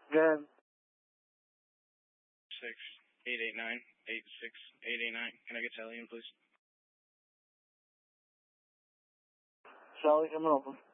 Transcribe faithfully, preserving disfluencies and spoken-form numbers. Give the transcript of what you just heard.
Good. Six eight eight nine eight six eight eight nine. Can I get Sally in, please? Sally, coming over.